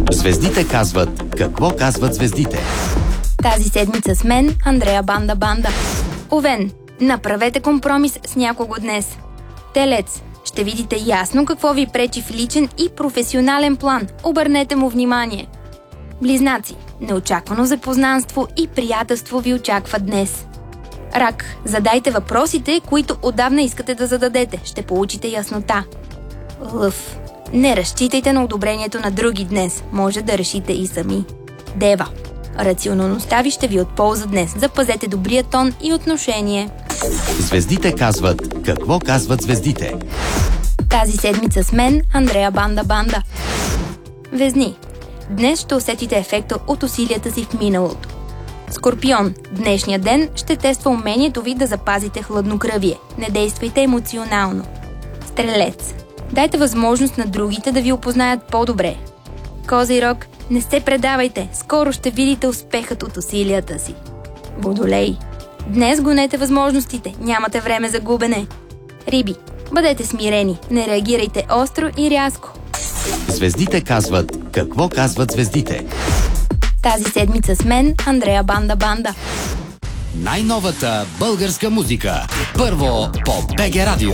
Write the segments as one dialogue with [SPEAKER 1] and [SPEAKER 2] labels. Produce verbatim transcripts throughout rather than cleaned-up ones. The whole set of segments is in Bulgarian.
[SPEAKER 1] Звездите казват какво казват звездите.
[SPEAKER 2] Тази седмица с мен Андрея Банда Банда. Овен, направете компромис с някого днес. Телец, ще видите ясно какво ви пречи в личен и професионален план. Обърнете му внимание. Близнаци, неочаквано запознанство и приятелство ви очаква днес. Рак, задайте въпросите, които отдавна искате да зададете. Ще получите яснота. Лъв, не разчитайте на одобрението на други днес. Може да решите и сами. Дева, рационалността ви ще ви от полза днес. Запазете добрия тон и отношение.
[SPEAKER 1] Звездите казват какво казват звездите.
[SPEAKER 2] Тази седмица с мен Андрея Банда Банда. Везни, днес ще усетите ефекта от усилията си в миналото. Скорпион, днешния ден ще тества умението ви да запазите хладнокръвие. Не действайте емоционално. Стрелец, дайте възможност на другите да ви опознаят по-добре. Козирог, не се предавайте, скоро ще видите успехът от усилията си. Водолей, днес гонете възможностите, нямате време за губене. Риби, бъдете смирени, не реагирайте остро и рязко.
[SPEAKER 1] Звездите казват какво казват звездите.
[SPEAKER 2] Тази седмица с мен Андрея Банда Банда.
[SPEAKER 1] Най-новата българска музика. Първо по БГ Радио.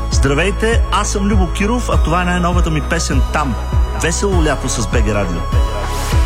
[SPEAKER 3] Здравейте, аз съм Любо Киров, а това е най-новата ми песен "Там". Весело лято с БГ Радио.